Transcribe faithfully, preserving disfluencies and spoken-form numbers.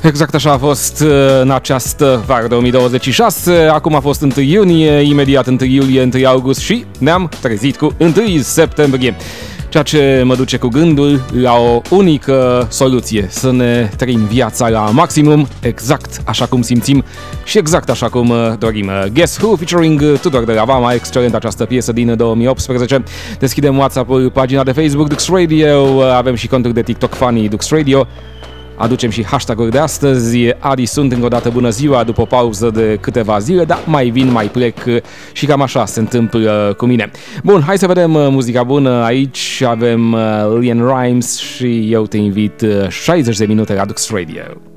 Exact așa a fost în această vară două mii douăzeci și șase, acum a fost întâi iunie, imediat întâi iulie, întâi august și ne-am trezit cu întâi septembrie. Ceea ce mă duce cu gândul la o unică soluție, să ne trăim viața la maximum, exact așa cum simțim și exact așa cum dorim. Guess Who featuring Tudor de la Vama, excelent această piesă din două mii optsprezece. Deschidem WhatsApp-ul, pagina de Facebook Dux Radio, avem și conturi de TikTok Funny Dux Radio. Aducem și hashtag-uri de astăzi. Adi, sunt încă o dată bună ziua după o pauză de câteva zile, dar mai vin, mai plec și cam așa se întâmplă cu mine. Bun, hai să vedem muzica bună. Aici avem Lian Rimes și eu te invit șaizeci de minute la Dux Radio.